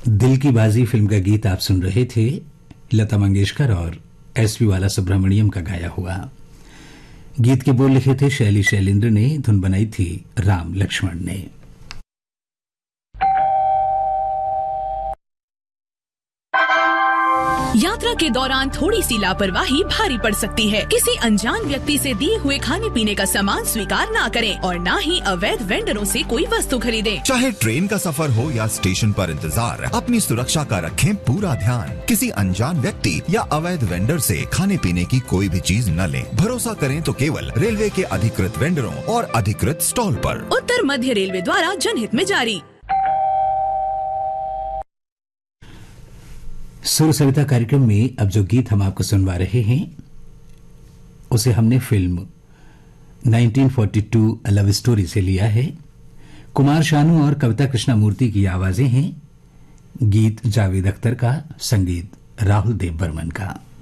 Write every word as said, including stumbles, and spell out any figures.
दिल की बाजी फिल्म का गीत आप सुन रहे थे। लता मंगेशकर और एस पी बाला सुब्रमण्यम का गाया हुआ। गीत के बोल लिखे थे शैली शैलेंद्र ने, धुन बनाई थी राम लक्ष्मण ने। यात्रा के दौरान थोड़ी सी लापरवाही भारी पड़ सकती है। किसी अनजान व्यक्ति से दिए हुए खाने पीने का सामान स्वीकार ना करें और ना ही अवैध वेंडरों से कोई वस्तु खरीदें। चाहे ट्रेन का सफर हो या स्टेशन पर इंतजार, अपनी सुरक्षा का रखें पूरा ध्यान। किसी अनजान व्यक्ति या अवैध वेंडर से खाने पीने की कोई भी चीज न लें। भरोसा करें तो केवल रेलवे के अधिकृत वेंडरों और अधिकृत स्टॉल पर। उत्तर मध्य रेलवे द्वारा जनहित में जारी। सुर सविता कार्यक्रम में अब जो गीत हम आपको सुनवा रहे हैं उसे हमने film nineteen forty to a love story से लिया है। कुमार शानू और कविता कृष्णमूर्ति की आवाजें हैं। गीत जावेद अख्तर का, संगीत राहुल देव बर्मन का।